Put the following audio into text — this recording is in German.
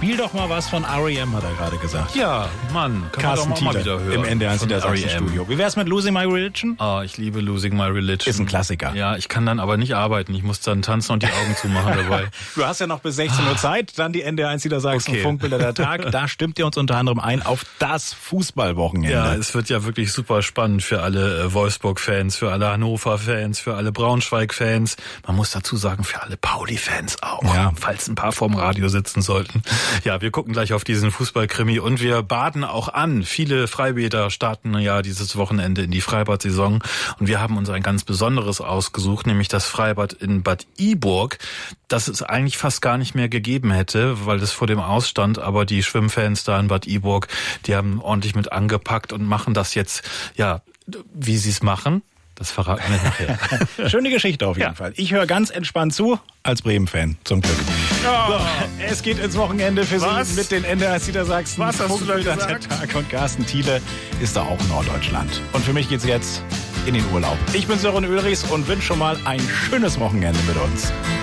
Spiel doch mal was von R.E.M., hat er gerade gesagt. Ja, Mann, kann Carsten man doch mal wieder hören. Im NDR Studio. Wie wär's mit Losing My Religion? Ich liebe Losing My Religion. Ist ein Klassiker. Ja, ich kann dann aber nicht arbeiten. Ich muss dann tanzen und die Augen zumachen dabei. Du hast ja noch bis 16 Uhr Zeit, dann die NDR Niedersachsen Funkbilder der Tag. Da stimmt ihr uns unter anderem ein auf das Fußballwochenende. Ja, es wird ja wirklich super spannend für alle Wolfsburg-Fans, für alle Hannover-Fans, für alle Braunschweig-Fans. Man muss dazu sagen, für alle Pauli-Fans auch, falls ein paar vorm Radio sitzen sollten. Ja, wir gucken gleich auf diesen Fußballkrimi und wir baden auch an. Viele Freibäder starten ja dieses Wochenende in die Freibad-Saison und wir haben uns ein ganz besonderes ausgesucht, nämlich das Freibad in Bad Iburg, das es eigentlich fast gar nicht mehr gegeben hätte, weil das vor dem Ausstand, aber die Schwimmfans da in Bad Iburg, die haben ordentlich mit angepackt und machen das jetzt, wie sie es machen. Das verraten wir nachher. Schöne Geschichte auf jeden Fall. Ich höre ganz entspannt zu, als Bremen-Fan, zum Glück. So, es geht ins Wochenende für Sie mit den NDR Niedersachsen. Was hast du da gesagt? Der Tag und Carsten Thiele ist da auch Norddeutschland. Und für mich geht's jetzt in den Urlaub. Ich bin Sören Ulrichs und wünsche schon mal ein schönes Wochenende mit uns.